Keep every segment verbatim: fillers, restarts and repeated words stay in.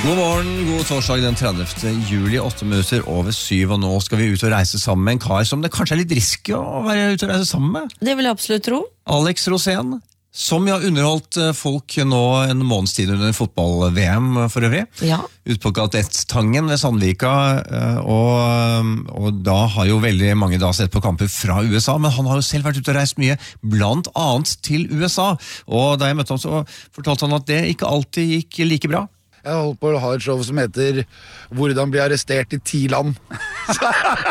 God morgen, god torsdag den tredivte juli, åtte minutter over syv, og nå skal vi ut og reise sammen med en kar som det kanskje er litt risky å være ute og reise sammen med. Det vil jeg absolutt tro. Alex Rosén, som jeg har underholdt folk nå en måneds tid under fotball-V M for øvrig. Ja. Ut på Gatett-tangen ved Sandvika, og, og da har jo veldig mange da sett på kamper fra U S A, men han har jo selv vært ute og reist mye, blant annet til U S A. Og da jeg møtte ham så fortalte han at det ikke alltid gikk like bra. Jeg holdt på å ha et show som heter Hvordan bli arrestert i ti land. Så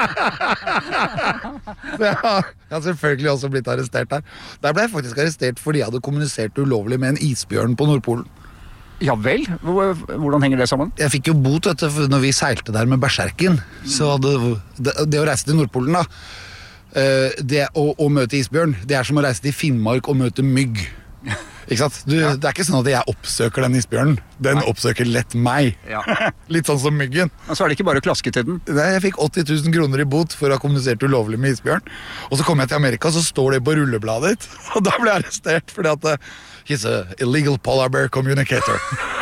jeg har, jeg har selvfølgelig også blitt arrestert der. Der ble jeg faktisk arrestert fordi jeg hadde kommunisert ulovlig med en isbjørn på Nordpolen. Ja vel? Hvordan henger det sammen? Jeg fikk jo bot, vet du, for når vi seilte der med Berserken. Så hadde, det, det å reise til Nordpolen da, det å, å møte isbjørn, det er som å reise til Finnmark og møte mygg. Ikke sant? Du, ja. Det er ikke sånn at jeg oppsøker den isbjørnen. Den Nei. Oppsøker lett meg. Ja. Litt sånn som myggen. Men så er det ikke bare å klaske til den. Nei, jeg fikk åtti tusen kroner i bot for å ha kommunisert ulovlig med isbjørn. Og så kom jeg til Amerika, så står det på rullebladet ditt. Og da ble jeg arrestert, fordi at uh, he's a illegal polar bear communicator.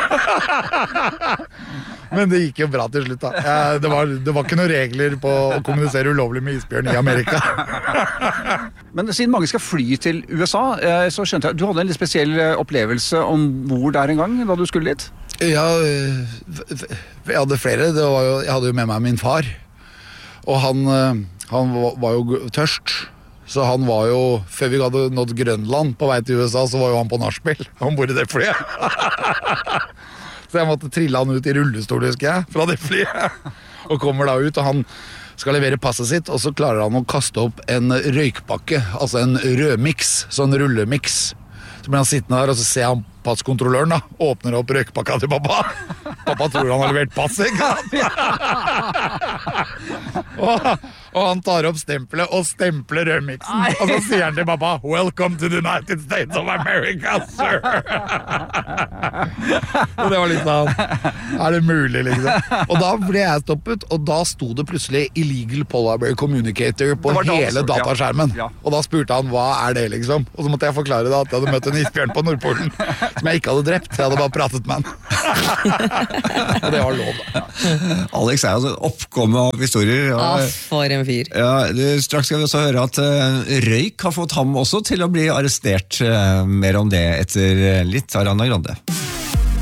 Men det gikk jo bra til slutt da. Jeg, det, var, det var ikke noen regler på å kommunisere ulovlig med isbjørn i Amerika. Men siden mange skal fly til U S A, så skjønte jeg, du hadde en litt spesiell opplevelse ombord der en gang, da du skulle dit? Ja, jeg hadde flere. Det var jo, jeg hadde jo med meg min far. Og han, han var jo tørst. Så han var jo, før vi hadde nådd Grønland på vei til U S A, så var jo han på nachspiel. Han bor i det flyet. Så jeg måtte trille han ut i rullestol, husker jeg, fra det flyet. Og kommer da ut, og han skal levere passet sitt, og så klarer han å kaste opp en røykpakke, altså en rødmix, sånn rullemix. Så blir han sittende der, og så ser han passkontrolløren da, åpner opp røykpakka til pappa. Pappa tror han har levert pass, ikke sant? og, og han tar opp stempelet og stempler rødmixen. Og så sier han til pappa, "Welcome to the United States of America, sir." Og det var litt sånn, er det mulig liksom? Og da ble jeg stoppet, og da sto det plutselig illegal polar bear communicator på hele dataskjermen. Ja. Og da spurte han, hva er det liksom? Og så måtte jeg forklare da at jeg hadde møtt en isbjørn på Nordpolen, som jeg ikke hadde drept, jeg hadde bare pratet med han. Og det var lov da. Alex er jo en oppkomme av historier. Ja, ah, for en fyr. Ja, straks skal vi også høre at uh, røyk har fått ham også til å bli arrestert. Uh, mer om det etter litt Ariana Grande.